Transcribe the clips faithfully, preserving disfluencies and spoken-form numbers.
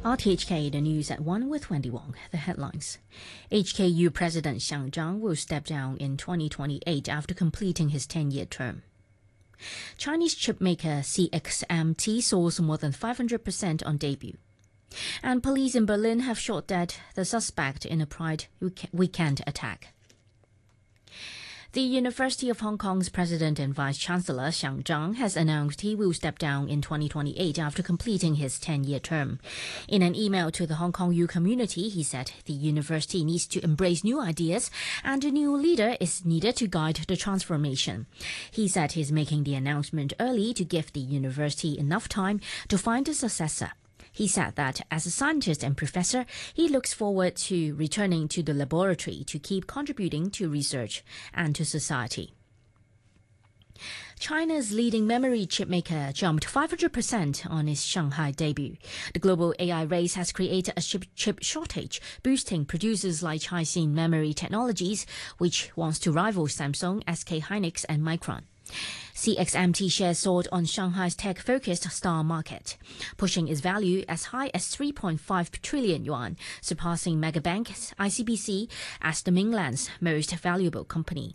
R T H K, the news at one with Wendy Wong. The headlines. H K U President Xiang Zhang will step down in twenty twenty-eight after completing his ten-year term. Chinese chipmaker C X M T soars more than five hundred percent on debut. And police in Berlin have shot dead the suspect in a Pride weekend attack. The University of Hong Kong's President and Vice-Chancellor Xiang Zhang has announced he will step down in twenty twenty-eight after completing his ten-year term. In an email to the Hong Kong U community, he said the university needs to embrace new ideas and a new leader is needed to guide the transformation. He said he's making the announcement early to give the university enough time to find a successor. He said that as a scientist and professor, he looks forward to returning to the laboratory to keep contributing to research and to society. China's leading memory chip maker jumped five hundred percent on its Shanghai debut. The global A I race has created a chip, chip shortage, boosting producers like Caixin Memory Technologies, which wants to rival Samsung, S K Hynix and Micron. C X M T shares soared on Shanghai's tech-focused Star Market, pushing its value as high as three point five trillion yuan, surpassing Megabank I C B C as the mainland's most valuable company.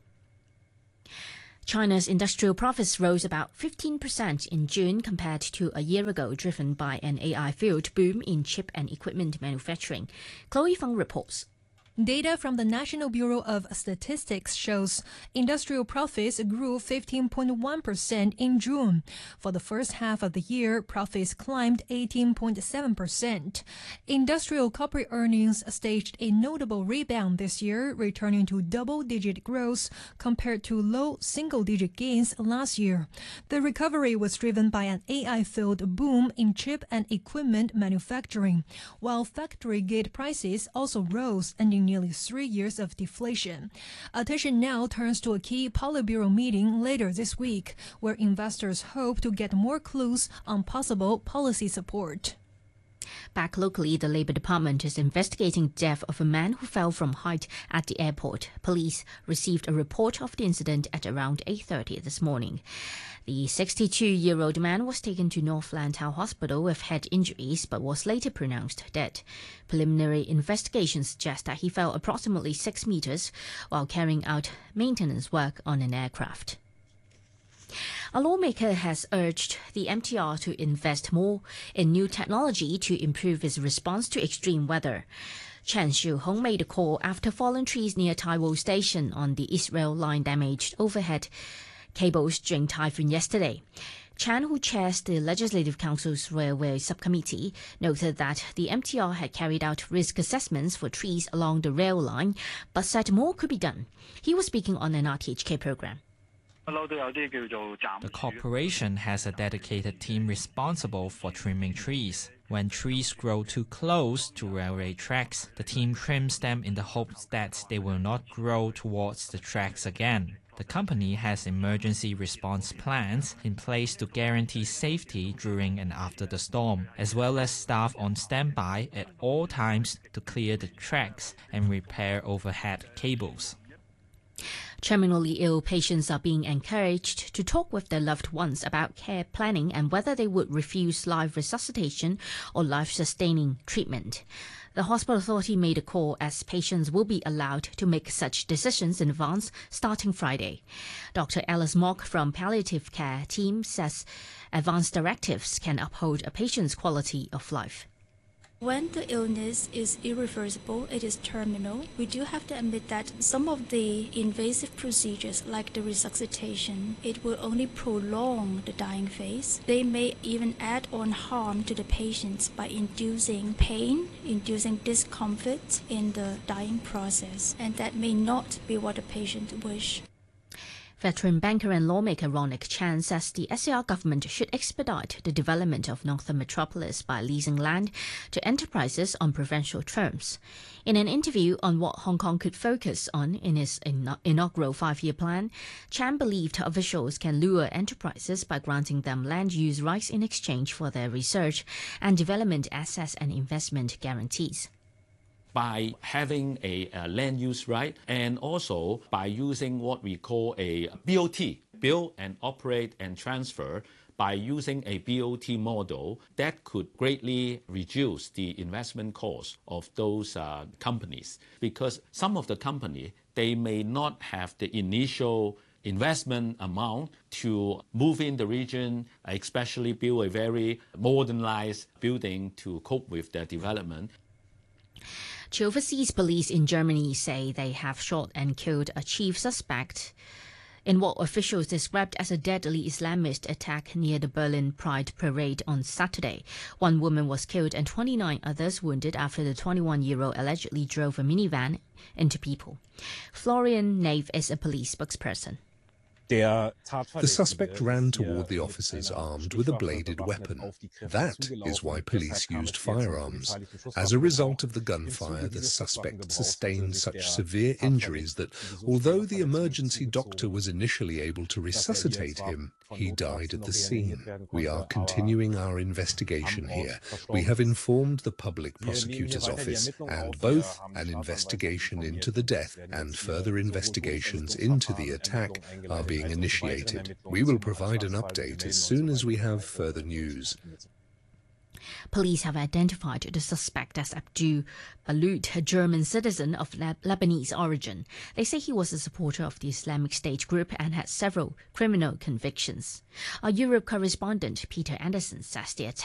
China's industrial profits rose about fifteen percent in June compared to a year ago, driven by an A I-fueled boom in chip and equipment manufacturing. Chloe Feng reports. Data from the National Bureau of Statistics shows industrial profits grew fifteen point one percent in June. For the first half of the year, profits climbed eighteen point seven percent. Industrial corporate earnings staged a notable rebound this year, returning to double-digit growth compared to low single-digit gains last year. The recovery was driven by an A I-fueled boom in chip and equipment manufacturing, while factory gate prices also rose, ending nearly three years of deflation. Attention now turns to a key Politburo meeting later this week, where investors hope to get more clues on possible policy support. Back locally, the Labour Department is investigating the death of a man who fell from height at the airport. Police received a report of the incident at around eight thirty this morning. The sixty-two-year-old man was taken to North Lantau Hospital with head injuries but was later pronounced dead. Preliminary investigations suggest that he fell approximately six meters while carrying out maintenance work on an aircraft. A lawmaker has urged the M T R to invest more in new technology to improve its response to extreme weather. Chen Xiuhong made a call after fallen trees near Taiwo Station on the East Rail line damaged overhead cables during typhoon yesterday. Chan, who chairs the Legislative Council's Railway Subcommittee, noted that the M T R had carried out risk assessments for trees along the rail line, but said more could be done. He was speaking on an R T H K program. The corporation has a dedicated team responsible for trimming trees. When trees grow too close to railway tracks, the team trims them in the hopes that they will not grow towards the tracks again. The company has emergency response plans in place to guarantee safety during and after the storm, as well as staff on standby at all times to clear the tracks and repair overhead cables. Terminally ill patients are being encouraged to talk with their loved ones about care planning and whether they would refuse life resuscitation or life-sustaining treatment. The hospital authority made a call as patients will be allowed to make such decisions in advance starting Friday. Doctor Alice Mock from Palliative Care team says advance directives can uphold a patient's quality of life. When the illness is irreversible, it is terminal, we do have to admit that some of the invasive procedures like the resuscitation, it will only prolong the dying phase. They may even add on harm to the patients by inducing pain, inducing discomfort in the dying process, and that may not be what the patient wish. Veteran banker and lawmaker Ronick Chan says the S A R government should expedite the development of Northern Metropolis by leasing land to enterprises on preferential terms. In an interview on what Hong Kong could focus on in its inaugural five-year plan, Chan believed officials can lure enterprises by granting them land use rights in exchange for their research and development assets and investment guarantees. By having a, a land use right and also by using what we call a B O T, build and operate and transfer, by using a B O T model that could greatly reduce the investment cost of those uh, companies, because some of the company, they may not have the initial investment amount to move in the region, especially build a very modernized building to cope with their development. The overseas police in Germany say they have shot and killed a chief suspect in what officials described as a deadly Islamist attack near the Berlin Pride Parade on Saturday. One woman was killed and twenty-nine others wounded after the twenty-one-year-old allegedly drove a minivan into people. Florian Nave is a police spokesperson. The suspect ran toward the officers armed with a bladed weapon. That is why police used firearms. As a result of the gunfire, the suspect sustained such severe injuries that, although the emergency doctor was initially able to resuscitate him, he died at the scene. We are continuing our investigation here. We have informed the public prosecutor's office, and both an investigation into the death and further investigations into the attack are being initiated. We will provide an update as soon as we have further news. Police have identified the suspect as Abdul Balut, a German citizen of Leb- Lebanese origin. They say he was a supporter of the Islamic State group and had several criminal convictions. Our Europe correspondent Peter Anderson says the attack